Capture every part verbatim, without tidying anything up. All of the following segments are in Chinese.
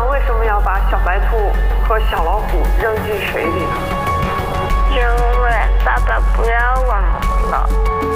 为什么要把小白兔和小老虎扔进水里呢？ 因为爸爸不要我们了。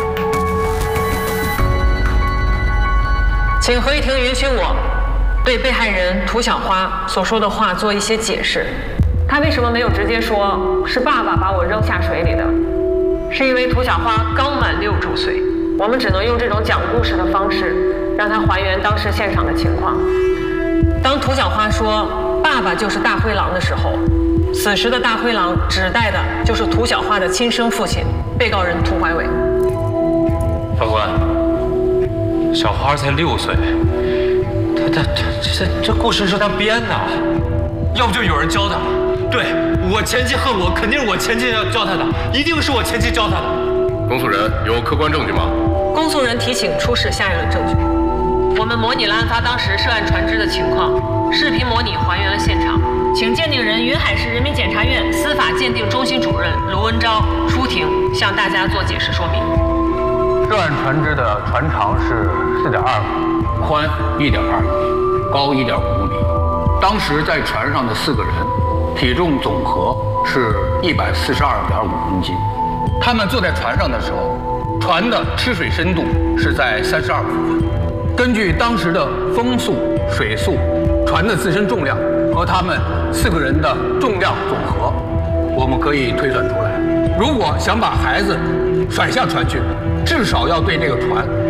请合议庭允许我对被害人涂小花所说的话做一些解释。她为什么没有直接说是爸爸把我扔下水里的？是因为涂小花刚满六周岁，我们只能用这种讲故事的方式让她还原当时现场的情况。当涂小花说爸爸就是大灰狼的时候，此时的大灰狼指代的就是涂小花的亲生父亲，被告人涂怀伟。 法官，小花才六岁，他他他这这故事是他编的，要不就有人教他。对，我前妻恨我，肯定是我前妻要教他的，一定是我前妻教他的。 公诉人有客观证据吗？ 公诉人提请出示下列的证据。我们模拟了案发当时涉案船只的情况，视频模拟还原了现场，请鉴定人云海市人民检察院司法鉴定中心主任卢文昭出庭向大家做解释说明。 涉案船只的船长是四点二米， 宽一点二米，高一点五米。当时在船上的四个人，体重总和是一百四十二点五公斤。他们坐在船上的时候，船的吃水深度是在三十二公分。根据当时的风速、水速、船的自身重量和他们四个人的重量总和，我们可以推算出来，如果想把孩子甩下船去，至少要对这个船